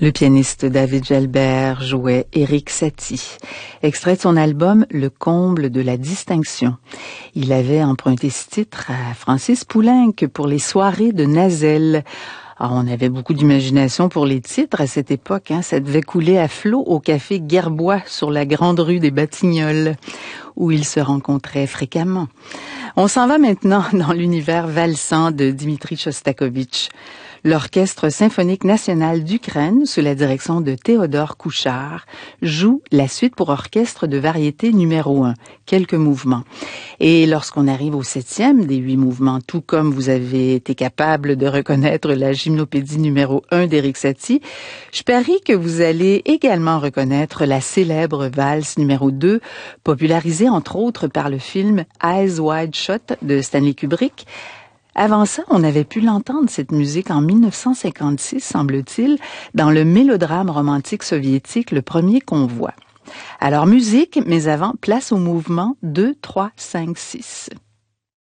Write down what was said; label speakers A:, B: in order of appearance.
A: Le pianiste David Gelbert jouait Erik Satie, extrait de son album Le comble de la distinction. Il avait emprunté ce titre à Francis Poulenc pour les soirées de Nazelle. Alors, on avait beaucoup d'imagination pour les titres à cette époque. Ça devait couler à flot au café Gerbois sur la grande rue des Batignolles, où ils se rencontraient fréquemment. On s'en va maintenant dans l'univers valsant de Dimitri Chostakovitch. L'Orchestre symphonique national d'Ukraine, sous la direction de Théodore Kouchard, joue la suite pour orchestre de variété numéro 1, quelques mouvements. Et lorsqu'on arrive au 7e des 8 mouvements, tout comme vous avez été capable de reconnaître la gymnopédie numéro 1 d'Erik Satie, je parie que vous allez également reconnaître la célèbre valse numéro 2, popularisée entre autres par le film Eyes Wide Shut de Stanley Kubrick. Avant ça, on avait pu l'entendre, cette musique, en 1956, semble-t-il, dans le mélodrame romantique soviétique Le Premier Convoi. Alors, musique, mais avant, place au mouvement 2, 3, 5, 6.